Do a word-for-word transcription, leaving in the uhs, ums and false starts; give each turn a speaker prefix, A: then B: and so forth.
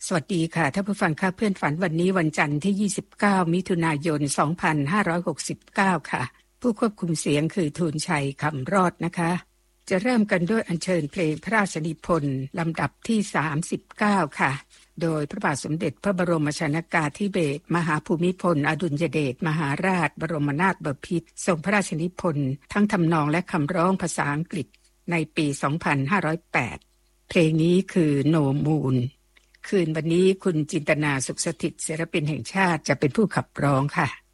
A: สวัสดีค่ะท่านผู้ฟังค่ะเพื่อนฝันวันนี้วันจันทร์ที่ยี่สิบเก้ามิถุนายนสองพันห้าร้อยหกสิบเก้าค่ะผู้ควบคุมเสียงคือทูลชัยคำรอดนะคะจะเริ่มกันด้วยอัญเชิญเพลงพระราชนิพนธ์ลำดับที่สามสิบเก้าค่ะโดยพระบาทสมเด็จพระบรมชนกาธิเบศรมหาภูมิพลอดุลยเดชมหาราชบรมนาถบพิตรทรงพระราชนิพนธ์ทั้งทำนองและคำร้องภาษาอังกฤษในปีสองพันห้าร้อยแปดเพลงนี้คือ No Moonคืนวันนี้คุณจินตนาสุขสถิตศิลปินแห่งชาติจะเป็นผู้ขับร้องค่ะ